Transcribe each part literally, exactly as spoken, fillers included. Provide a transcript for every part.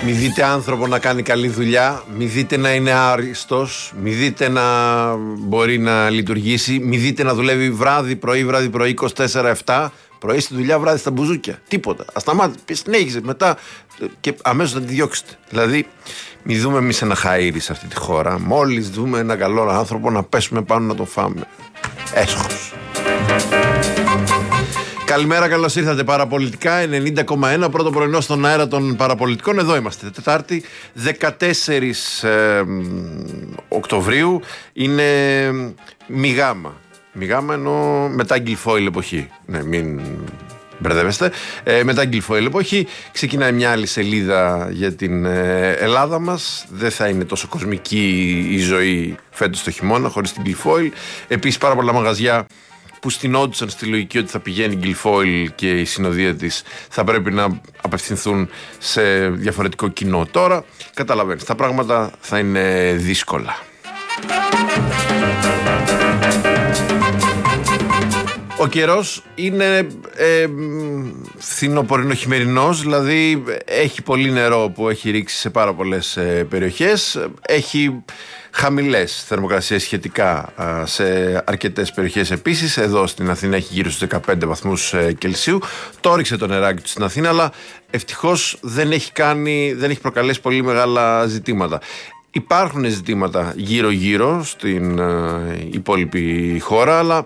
Μη δείτε άνθρωπο να κάνει καλή δουλειά, μη δείτε να είναι άριστος, μη δείτε να μπορεί να λειτουργήσει, μη δείτε να δουλεύει βράδυ, πρωί, βράδυ, πρωί, είκοσι τέσσερα επτά, πρωί στη δουλειά, βράδυ στα μπουζούκια. Τίποτα. Ασταμάτησε, συνέχιζε μετά και αμέσως να τη διώξετε. Δηλαδή, μη δούμε εμείς ένα χαΐρι σε αυτή τη χώρα. Μόλις δούμε ένα καλό άνθρωπο να πέσουμε πάνω να τον φάμε. Έσχος. Καλημέρα, καλώς ήρθατε. Παραπολιτικά ενενήντα κόμμα ένα, πρώτο πρωινό στον αέρα των παραπολιτικών. Εδώ είμαστε, Τετάρτη, δεκατέσσερις ε, Οκτωβρίου. Είναι μηγάμα. Μηγάμα εννοώ μετά Γκυλφόιλ εποχή. Ναι, μην μπερδεύεστε. Ε, μετά Γκυλφόιλ εποχή ξεκινάει μια άλλη σελίδα για την ε, Ελλάδα μας. Δεν θα είναι τόσο κοσμική η ζωή φέτος το χειμώνα χωρίς την Γκυλφόιλ. Επίσης, πάρα πολλά μαγαζιά που στηνόντουσαν στη λογική ότι θα πηγαίνει η Γκυλφόιλ και η συνοδεία της θα πρέπει να απευθυνθούν σε διαφορετικό κοινό. Τώρα καταλαβαίνεις, τα πράγματα θα είναι δύσκολα. Ο καιρός είναι ε, φθινοπορεινοχειμερινός, δηλαδή έχει πολύ νερό που έχει ρίξει σε πάρα πολλές ε, περιοχές, έχει χαμηλές θερμοκρασίες σχετικά ε, σε αρκετές περιοχές επίσης. Εδώ στην Αθήνα έχει γύρω στους δεκαπέντε βαθμούς ε, Κελσίου. Το ρίξε το νεράκι του στην Αθήνα, αλλά ευτυχώς δεν έχει, κάνει, δεν έχει προκαλέσει πολύ μεγάλα ζητήματα. Υπάρχουν ζητήματα γύρω-γύρω στην ε, υπόλοιπη χώρα, αλλά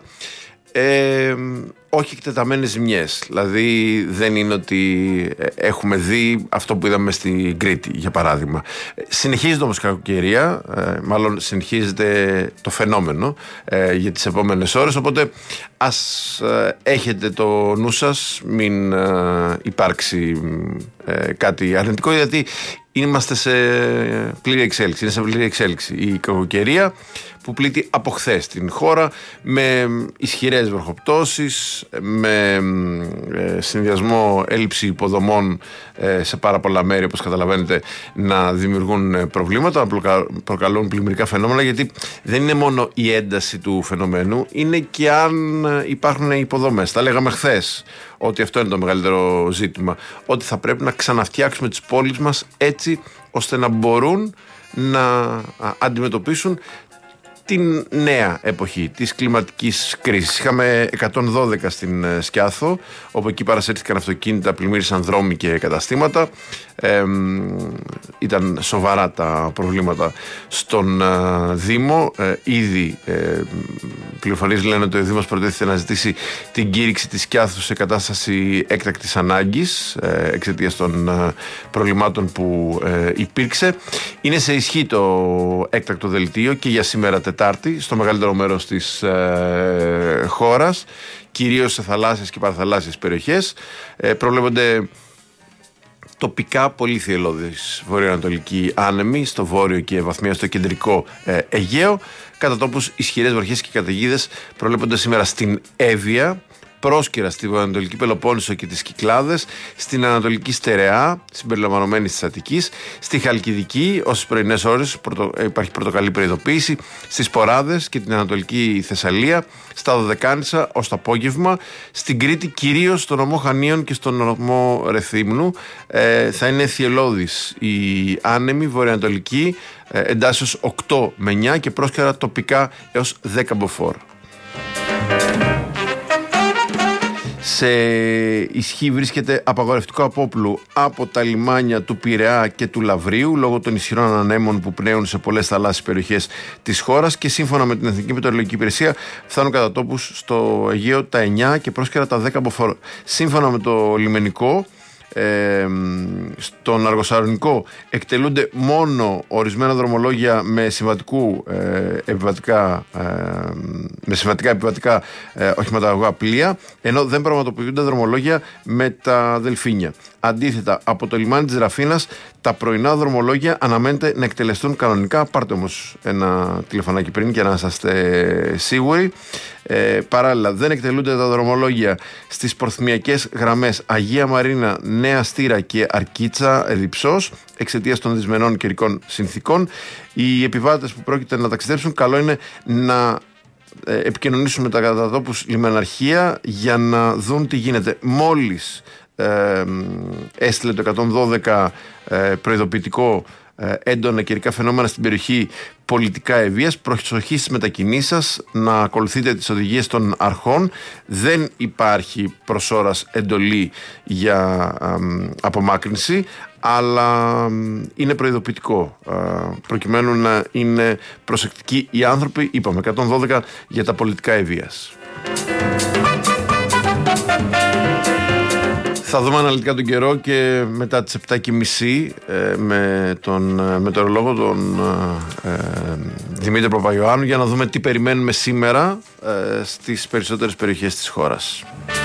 Ε, όχι εκτεταμένες ζημιές. Δηλαδή δεν είναι ότι έχουμε δει αυτό που είδαμε στην Κρήτη, για παράδειγμα. Συνεχίζεται όμως η κακοκαιρία, ε, μάλλον συνεχίζεται το φαινόμενο ε, για τις επόμενες ώρες, οπότε ας ε, έχετε το νου σας, μην ε, υπάρξει ε, κάτι αρνητικό, γιατί είμαστε σε πλήρη εξέλιξη. Είναι σε πλήρη εξέλιξη η κακοκαιρία που πλήττει από χθες την χώρα με ισχυρές βροχοπτώσεις, με ε, συνδυασμό έλλειψη υποδομών ε, σε πάρα πολλά μέρη, όπως καταλαβαίνετε, να δημιουργούν προβλήματα, να προκαλούν πλημμυρικά φαινόμενα, γιατί δεν είναι μόνο η ένταση του φαινομένου, είναι και αν υπάρχουν υποδομές. Τα λέγαμε χθες ότι αυτό είναι το μεγαλύτερο ζήτημα, ότι θα πρέπει να ξαναφτιάξουμε τις πόλεις μας έτσι ώστε να μπορούν να αντιμετωπίσουν την νέα εποχή της κλιματικής κρίσης. Είχαμε εκατόν δώδεκα στην Σκιάθο, όπου εκεί παρασύρθηκαν αυτοκίνητα, πλημμύρισαν δρόμοι και καταστήματα. Ε, ήταν σοβαρά τα προβλήματα στον ε, Δήμο. Ε, ήδη ε, πληροφορίες λένε ότι ο Δήμος προτίθεται να ζητήσει την κήρυξη της Σκιάθου σε κατάσταση έκτακτης ανάγκης ε, εξαιτίας των ε, προβλημάτων που ε, υπήρξε. Είναι σε ισχύ το έκτακτο δελτίο και για σήμερα Τετάρτη στο μεγαλύτερο μέρος της ε, χώρας, κυρίως σε θαλάσσιες και παραθαλάσσιες περιοχές. Ε, προβλέπονται τοπικά πολύ θυελλώδεις βορειοανατολικοί άνεμοι στο βόρειο και βαθμία στο κεντρικό ε, Αιγαίο. Κατά τόπους ισχυρές βροχές και καταιγίδες προβλέπονται σήμερα στην Εύβοια, πρόσκαιρα στη βορειοανατολική Πελοπόννησο και τις Κυκλάδες, στην Ανατολική Στερεά, συμπεριλαμβανομένης της Αττικής, στη Χαλκιδική, ως τις πρωινές ώρες πρωτο, υπάρχει πρωτοκαλή προειδοποίηση, στις Ποράδες και την Ανατολική Θεσσαλία, στα Δωδεκάνησα ως το απόγευμα, στην Κρήτη, κυρίως στον νομό Χανίων και στον νομό Ρεθύμνου. Ε, θα είναι θυελλώδης η άνεμη βορειοανατολική, ε, εντάσσεως οκτώ με εννιά και πρόσκαιρα τοπικά έως δέκα μποφόρ. Σε ισχύ βρίσκεται απαγορευτικό απόπλου από τα λιμάνια του Πειραιά και του Λαβρίου λόγω των ισχυρών ανέμων που πνέουν σε πολλές θαλάσσιες περιοχές της χώρας, και σύμφωνα με την Εθνική Μετεωρολογική Υπηρεσία φτάνουν κατά τόπους στο Αιγαίο τα εννιά και πρόσκαιρα τα δέκα μποφόρ. Σύμφωνα με το λιμενικό, Ε, στον Αργοσαρονικό εκτελούνται μόνο ορισμένα δρομολόγια με συμβατικού ε, επιβατικά ε, με συμβατικά επιβατικά ε, οχηματαγωγά πλοία, ενώ δεν πραγματοποιούνται δρομολόγια με τα δελφίνια. Αντίθετα, από το λιμάνι της Ραφίνας τα πρωινά δρομολόγια αναμένεται να εκτελεστούν κανονικά. Πάρτε όμως ένα τηλεφωνάκι πριν για να είσαστε σίγουροι. Ε, παράλληλα, δεν εκτελούνται τα δρομολόγια στις προθυμιακές γραμμές Αγία Μαρίνα, Νέα Στήρα και Αρκίτσα Διψός εξαιτίας των δυσμενών καιρικών συνθήκων. Οι επιβάτες που πρόκειται να ταξιδέψουν, καλό είναι να επικοινωνήσουν με τα κατά τόπους λιμεναρχεία για να δουν τι γίνεται. Μόλις ε, έστειλε το εκατόν δώδεκα ε, προειδοποιητικό ε, έντονα καιρικά φαινόμενα στην περιοχή, πολιτικά ευβίας, προσοχή στις μετακινήσεις σας, να ακολουθείτε τις οδηγίες των αρχών. Δεν υπάρχει προς ώρας εντολή για ε, απομάκρυνση, αλλά είναι προειδοποιητικό, προκειμένου να είναι προσεκτικοί οι άνθρωποι. Είπαμε εκατόν δώδεκα για τα πολιτικά ευβίας. Θα δούμε αναλυτικά τον καιρό και μετά τις επτά και μισή με τον μετεωρολόγο, τον ε, Δημήτρη Παπαϊωάννου, για να δούμε τι περιμένουμε σήμερα ε, στις περισσότερες περιοχές της χώρας.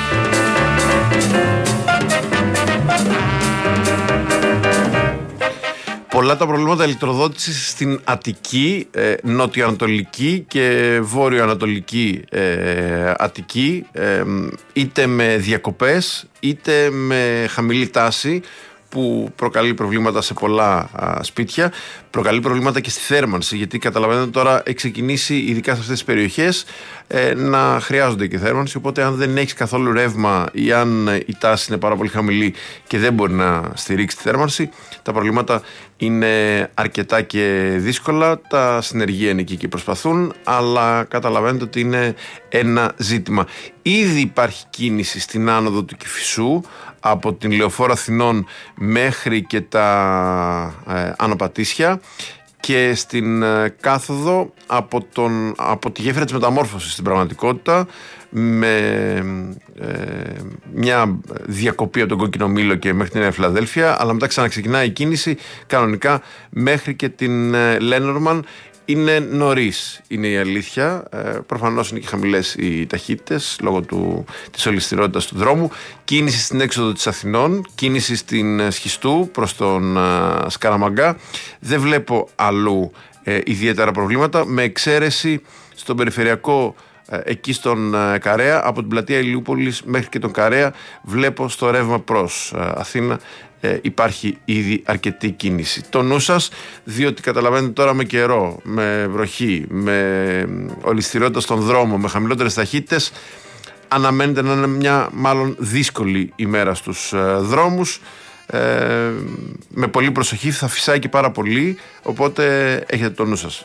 Πολλά τα προβλήματα ηλεκτροδότησης στην Αττική, ε, νοτιοανατολική και βόρειο-ανατολική ε, Αττική, ε, είτε με διακοπές είτε με χαμηλή τάση, που προκαλεί προβλήματα σε πολλά α, σπίτια, προκαλεί προβλήματα και στη θέρμανση, γιατί καταλαβαίνετε τώρα έχει ξεκινήσει, ειδικά σε αυτές τις περιοχές, ε, να χρειάζονται και θέρμανση, οπότε αν δεν έχεις καθόλου ρεύμα ή αν η τάση είναι πάρα πολύ χαμηλή και δεν μπορεί να στηρίξει τη θέρμανση, τα προβλήματα είναι αρκετά και δύσκολα. Τα συνεργεία είναι εκεί και προσπαθούν, αλλά καταλαβαίνετε ότι είναι ένα ζήτημα. Ήδη υπάρχει κίνηση στην άνοδο του Κηφισού, από την Λεωφόρο Αθηνών μέχρι και τα ε, Άνω Πατήσια, και στην ε, κάθοδο από, τον, από τη γέφυρα της Μεταμόρφωσης στην πραγματικότητα, με ε, μια διακοπή από τον Κόκκινο Μήλο και μέχρι την Νέα Φιλαδέλφια, αλλά μετά ξαναξεκινάει η κίνηση κανονικά μέχρι και την ε, Λένορμαν. Είναι νωρίς, είναι η αλήθεια. Ε, προφανώς είναι και χαμηλές οι ταχύτητες λόγω του, της ολισθηρότητας του δρόμου. Κίνηση στην έξοδο της Αθηνών, κίνηση στην Σχιστού προς τον ε, Σκαραμαγκά. Δεν βλέπω αλλού ε, ιδιαίτερα προβλήματα, με εξαίρεση στον περιφερειακό, ε, εκεί στον ε, Καρέα, από την πλατεία Ηλιούπολης μέχρι και τον Καρέα. Βλέπω στο ρεύμα προς ε, Αθήνα Ε, υπάρχει ήδη αρκετή κίνηση. Το νου σας, διότι καταλαβαίνετε τώρα με καιρό, με βροχή, με ολισθηρότητα στον δρόμο, με χαμηλότερες ταχύτητες, αναμένεται να είναι μια μάλλον δύσκολη ημέρα στους ε, δρόμους. Ε, με πολύ προσοχή, θα φυσάει και πάρα πολύ, οπότε έχετε το νου σας.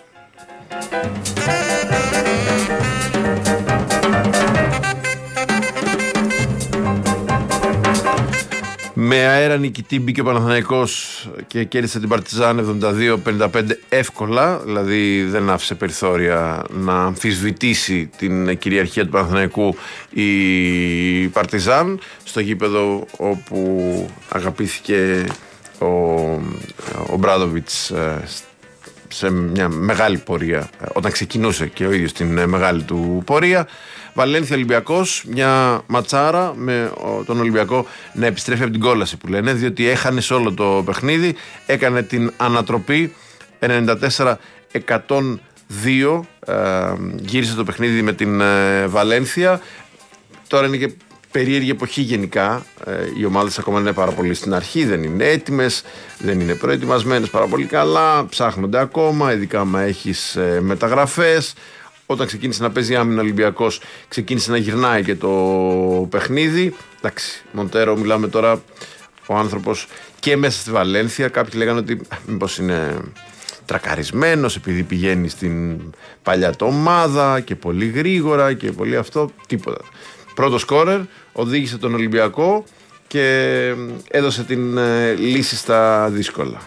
Με αέρα νικητή μπήκε ο Παναθηναϊκός και κέρδισε την Παρτιζάν εβδομήντα δύο πενήντα πέντε εύκολα, δηλαδή δεν άφησε περιθώρια να αμφισβητήσει την κυριαρχία του Παναθηναϊκού η Παρτιζάν, στο γήπεδο όπου αγαπήθηκε ο, ο Μπράντοβιτς σε μια μεγάλη πορεία, όταν ξεκινούσε και ο ίδιος την μεγάλη του πορεία. Βαλένθια Ολυμπιακός, μια ματσάρα με τον Ολυμπιακό να επιστρέφει από την κόλαση που λένε, διότι έχανε σε όλο το παιχνίδι, έκανε την ανατροπή ενενήντα τέσσερα εκατόν δύο, ε, γύρισε το παιχνίδι με την ε, Βαλένθια. Τώρα είναι και περίεργη εποχή γενικά, ε, οι ομάδες ακόμα είναι πάρα πολύ στην αρχή, δεν είναι έτοιμες, δεν είναι προετοιμασμένες πάρα πολύ καλά, ψάχνονται ακόμα, ειδικά άμα έχεις ε, μεταγραφές. Όταν ξεκίνησε να παίζει άμυνα ο Ολυμπιακός, ξεκίνησε να γυρνάει και το παιχνίδι. Εντάξει, Μοντέρο, μιλάμε τώρα, ο άνθρωπος και μέσα στη Βαλένθια. Κάποιοι λέγανε ότι μήπως είναι τρακαρισμένος επειδή πηγαίνει στην παλιά του ομάδα και πολύ γρήγορα και πολύ αυτό. Τίποτα. Πρώτο σκόρερ, οδήγησε τον Ολυμπιακό και έδωσε την ε, λύση στα δύσκολα.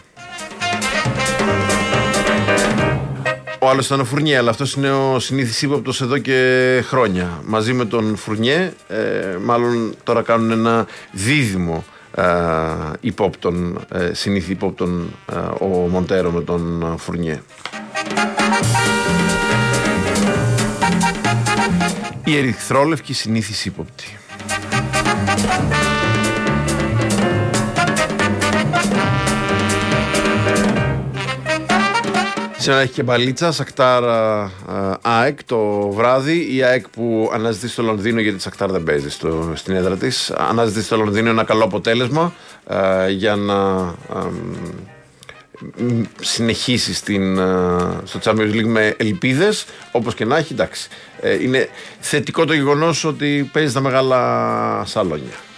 Ο άλλος ήταν ο Φουρνιέ, αλλά αυτός είναι ο συνήθις ύποπτος εδώ και χρόνια. Μαζί με τον Φουρνιέ, ε, μάλλον τώρα κάνουν ένα δίδυμο ε, υπόπτων, ε, συνήθι υπόπτων, ε, ο Μοντέρο με τον Φουρνιέ. Η ερυθρόλευκη συνήθις ύποπτη. Σήμερα έχει και μπαλίτσα, Σακτάρ ΑΕΚ το βράδυ. Η ΑΕΚ που αναζητεί στο Λονδίνο, γιατί η Σακτάρ δεν παίζει στο, στην έδρα της, αναζητεί στο Λονδίνο ένα καλό αποτέλεσμα α, για να α, συνεχίσει στην, α, στο Champions League με ελπίδες. Όπως και να έχει, εντάξει. Ε, είναι θετικό το γεγονός ότι παίζει τα μεγάλα σαλόνια.